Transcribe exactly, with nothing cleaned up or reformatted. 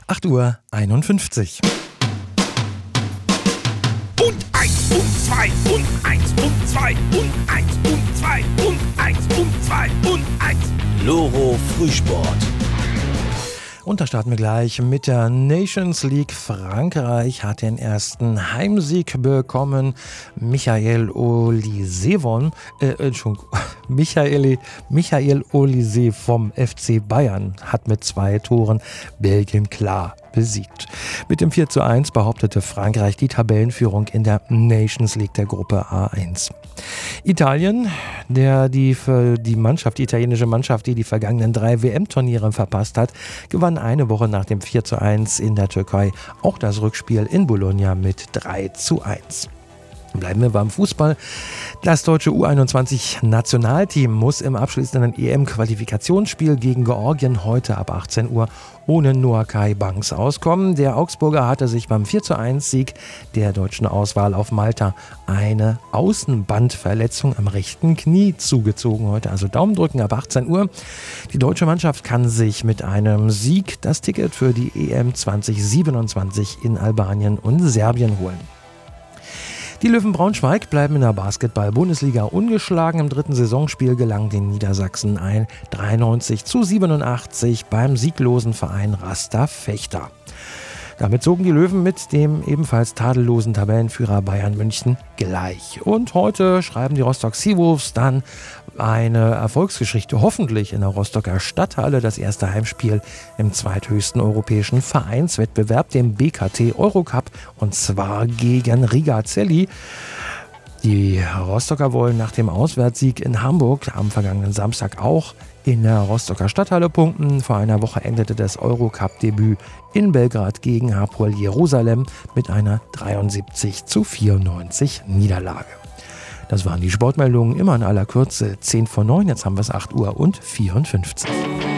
acht Uhr einundfünfzig. Und eins und zwei und eins und zwei und eins und zwei und eins und zwei und eins. Loro Frühsport. Und da starten wir gleich mit der Nations League. Frankreich hat den ersten Heimsieg bekommen. Michael Olise, äh, Entschuldigung, Michael, Michael Olise vom F C Bayern hat mit zwei Toren Belgien klar besiegt. Mit dem vier zu eins behauptete Frankreich die Tabellenführung in der Nations League der Gruppe A eins. Italien, der die für die Mannschaft, die italienische Mannschaft, die die vergangenen drei W M-Turniere verpasst hat, gewann eine Woche nach dem vier zu eins in der Türkei auch das Rückspiel in Bologna mit drei zu eins. Bleiben wir beim Fußball. Das deutsche U einundzwanzig-Nationalteam muss im abschließenden E M-Qualifikationsspiel gegen Georgien heute ab achtzehn Uhr ohne Noakai Banks auskommen. Der Augsburger hatte sich beim vier zu eins Sieg der deutschen Auswahl auf Malta eine Außenbandverletzung am rechten Knie zugezogen heute. Also Daumen drücken ab achtzehn Uhr. Die deutsche Mannschaft kann sich mit einem Sieg das Ticket für die E M zwanzig siebenundzwanzig in Albanien und Serbien holen. Die Löwen Braunschweig bleiben in der Basketball-Bundesliga ungeschlagen. Im dritten Saisonspiel gelang den Niedersachsen ein dreiundneunzig zu siebenundachtzig beim sieglosen Verein Rasta Fechter. Damit zogen die Löwen mit dem ebenfalls tadellosen Tabellenführer Bayern München gleich. Und heute schreiben die Rostock Seawolves dann eine Erfolgsgeschichte, hoffentlich in der Rostocker Stadthalle. Das erste Heimspiel im zweithöchsten europäischen Vereinswettbewerb, dem B K T Eurocup, und zwar gegen Riga Celli. Die Rostocker wollen nach dem Auswärtssieg in Hamburg am vergangenen Samstag auch in der Rostocker Stadthalle punkten. Vor einer Woche endete das Eurocup-Debüt in Belgrad gegen Hapoel Jerusalem mit einer dreiundsiebzig zu vierundneunzig Niederlage. Das waren die Sportmeldungen, immer in aller Kürze, zehn vor neun, jetzt haben wir es acht Uhr und vierundfünfzig.